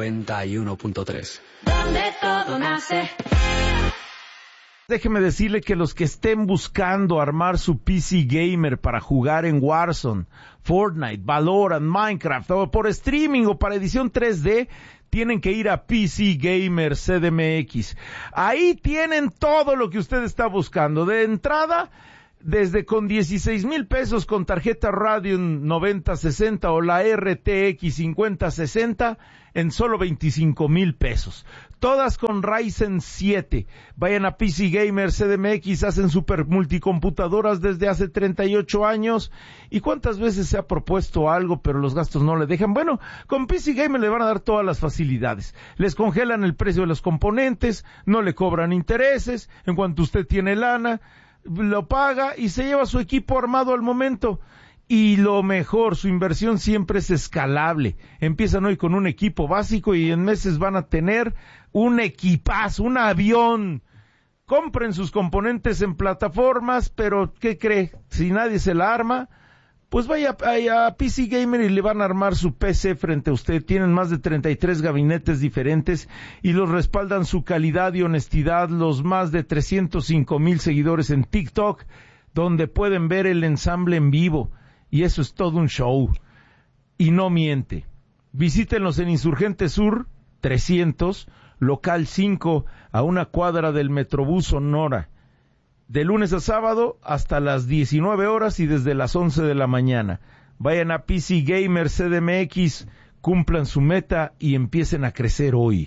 91.3. Donde todo nace. Déjeme decirle que los que estén buscando armar su PC gamer para jugar en Warzone, Fortnite, Valorant, Minecraft, o por streaming o para edición 3D, tienen que ir a PC Gamer CDMX. Ahí tienen todo lo que usted está buscando. De entrada, desde con 16,000 pesos con tarjeta Radeon 9060 o la RTX 5060 en solo 25,000 pesos. Todas con Ryzen 7. Vayan a PC Gamer CDMX, hacen super multicomputadoras desde hace 38 años. ¿Y cuántas veces se ha propuesto algo, pero los gastos no le dejan? Bueno, con PC Gamer le van a dar todas las facilidades. Les congelan el precio de los componentes, no le cobran intereses, en cuanto usted tiene lana, lo paga y se lleva su equipo armado al momento. Y lo mejor, su inversión siempre es escalable. Empiezan hoy con un equipo básico y en meses van a tener un equipazo, un avión. Compren sus componentes en plataformas, pero ¿qué cree? Si nadie se la arma, pues vaya a PC Gamer y le van a armar su PC frente a usted. Tienen más de 33 gabinetes diferentes y los respaldan su calidad y honestidad los más de 305,000 seguidores en TikTok, donde pueden ver el ensamble en vivo. Y eso es todo un show. Y no miente. Visítenlos en Insurgente Sur 300, local 5, a una cuadra del Metrobús Sonora. De lunes a sábado hasta las 19 horas y desde las 11 de la mañana. Vayan a PC Gamer CDMX, cumplan su meta y empiecen a crecer hoy.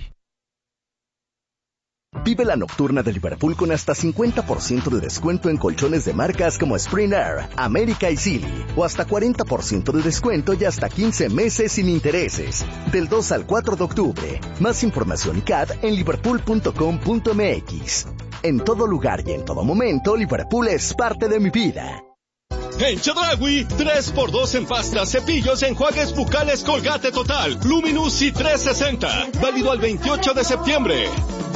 Vive la nocturna de Liverpool con hasta 50% de descuento en colchones de marcas como Spring Air, América y Sealy, o hasta 40% de descuento y hasta 15 meses sin intereses. Del 2 al 4 de octubre. Más información y CAD en liverpool.com.mx. En todo lugar y en todo momento, Liverpool es parte de mi vida. En Chedraui, 3x2 en pastas, cepillos, enjuagues bucales Colgate Total, Luminous y 360. Válido al 28 de septiembre.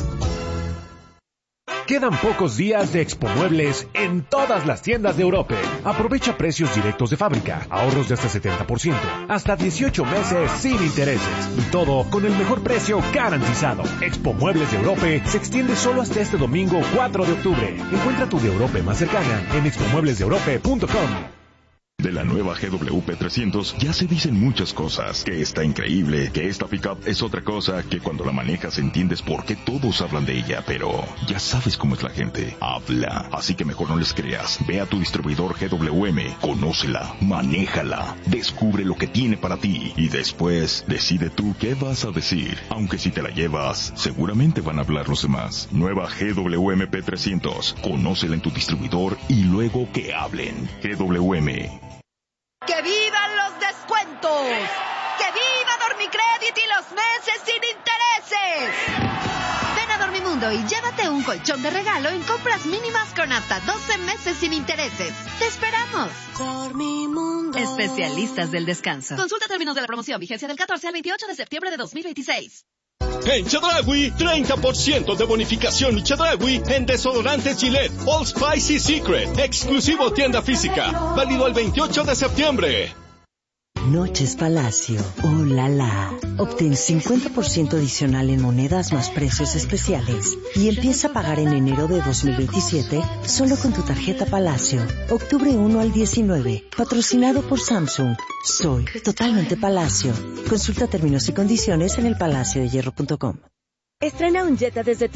Quedan pocos días de Expo Muebles en todas las tiendas de Europe. Aprovecha precios directos de fábrica, ahorros de hasta 70%, hasta 18 meses sin intereses. Y todo con el mejor precio garantizado. Expo Muebles de Europe se extiende solo hasta este domingo 4 de octubre. Encuentra tu de Europe más cercana en expomueblesdeeurope.com. De la nueva GWP 300 ya se dicen muchas cosas, que está increíble, que esta pickup es otra cosa, que cuando la manejas entiendes por qué todos hablan de ella, pero ya sabes cómo es la gente, habla, así que mejor no les creas. Ve a tu distribuidor GWM, conócela, manéjala, descubre lo que tiene para ti y después decide tú qué vas a decir, aunque si te la llevas, seguramente van a hablar los demás. Nueva GWM 300, conócela en tu distribuidor y luego que hablen. GWM. ¡Que vivan los descuentos! ¡Que viva Dormicredit y los meses sin intereses! Ven a Dormimundo y llévate un colchón de regalo en compras mínimas con hasta 12 meses sin intereses. ¡Te esperamos! Dormimundo. Especialistas del descanso. Consulta términos de la promoción. Vigencia del 14 al 28 de septiembre de 2026. En Chedraui, 30% de bonificación y Chedraui en desodorantes Gillette, Old Spice y Secret, exclusivo tienda física, válido el 28 de septiembre. Noches Palacio, oh la la. Obtén 50% adicional en monedas más precios especiales y empieza a pagar en enero de 2027 solo con tu tarjeta Palacio. Octubre 1 al 19, patrocinado por Samsung. Soy totalmente Palacio. Consulta términos y condiciones en elpalaciodehierro.com. Estrena un Jetta desde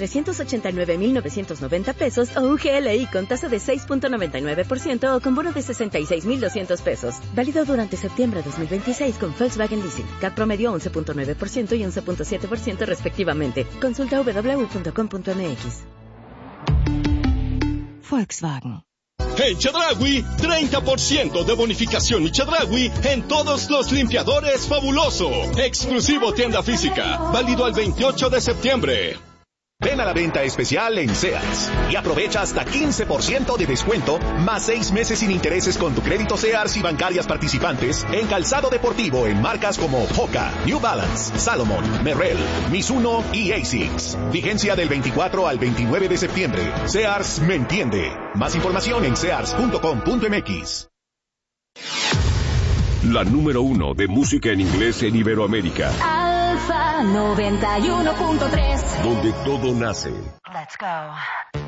389,990 pesos o un GLI con tasa de 6.99% o con bono de 66,200 pesos. Válido durante septiembre de 2026 con Volkswagen Leasing. CAT promedio 11.9% y 11.7% respectivamente. Consulta www.com.mx. Volkswagen. En Chedraui, 30% de bonificación y Chedraui en todos los limpiadores Fabuloso. Exclusivo tienda física, válido al 28 de septiembre. Ven a la venta especial en Sears y aprovecha hasta 15% de descuento, más 6 meses sin intereses con tu crédito Sears y bancarias participantes en calzado deportivo en marcas como Hoka, New Balance, Salomon, Merrell, Mizuno y ASICS. Vigencia del 24 al 29 de septiembre. Sears me entiende. Más información en sears.com.mx. La número 1 de música en inglés en Iberoamérica. Alfa 91.3. Donde todo nace. Let's go.